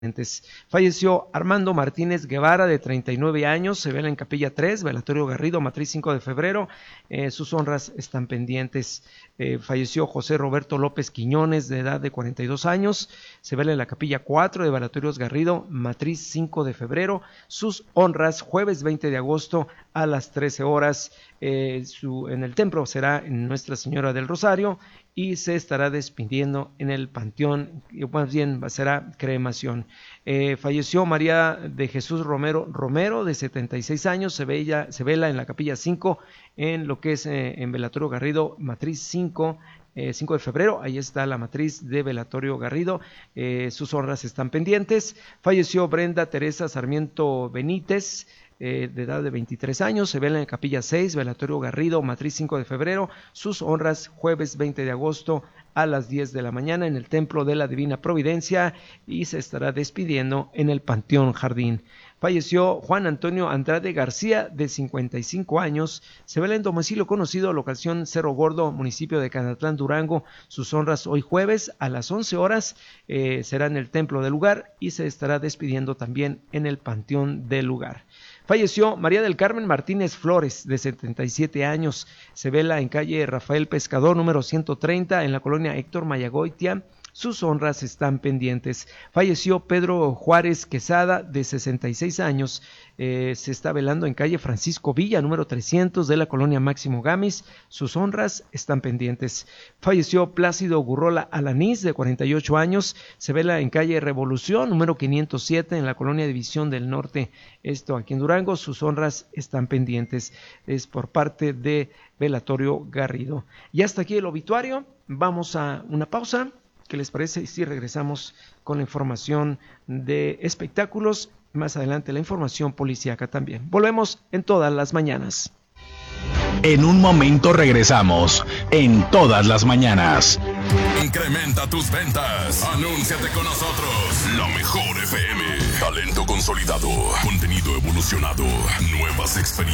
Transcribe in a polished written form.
Falleció Armando Martínez Guevara, de 39 años, se vela en Capilla 3, velatorio Garrido, matriz 5 de febrero, sus honras están pendientes. Falleció José Roberto López Quiñones, de edad de 42 años, se vela en la Capilla 4 de velatorios Garrido, matriz 5 de febrero, sus honras jueves 20 de agosto a las 13 horas, en el templo será en Nuestra Señora del Rosario, y se estará despidiendo en el panteón, más bien será cremación. Falleció María de Jesús Romero, de 76 años, se vela en la Capilla 5, en lo que es en velatorio Garrido, matriz 5 de febrero, ahí está la matriz de velatorio Garrido, sus honras están pendientes. Falleció Brenda Teresa Sarmiento Benítez, de edad de 23 años, se vela en Capilla 6, velatorio Garrido, matriz 5 de febrero, sus honras jueves 20 de agosto a las 10 de la mañana en el Templo de la Divina Providencia, y se estará despidiendo en el Panteón Jardín. Falleció Juan Antonio Andrade García, de 55 años, se vela en domicilio conocido, locación Cerro Gordo, municipio de Canatlán, Durango, sus honras hoy jueves a las 11 horas, será en el templo del lugar, y se estará despidiendo también en el panteón del lugar. Falleció María del Carmen Martínez Flores, de 77 años, se vela en calle Rafael Pescador, número 130, en la colonia Héctor Mayagoitia, sus honras están pendientes. Falleció Pedro Juárez Quesada, de 66 años, se está velando en calle Francisco Villa, número 300, de la colonia Máximo Gamis, sus honras están pendientes. Falleció Plácido Gurrola Alanís, de 48 años, se vela en calle Revolución, número 507, en la colonia División del Norte, esto aquí en Durango, sus honras están pendientes. Es por parte de velatorio Garrido. Y hasta aquí el obituario, vamos a una pausa. ¿Qué les parece si regresamos con la información de espectáculos? Más adelante la información policíaca también. Volvemos en Todas las Mañanas. En un momento regresamos en Todas las Mañanas. Incrementa tus ventas. Anúnciate con nosotros. La mejor FM. Talento consolidado. Contenido evolucionado. Nuevas experiencias.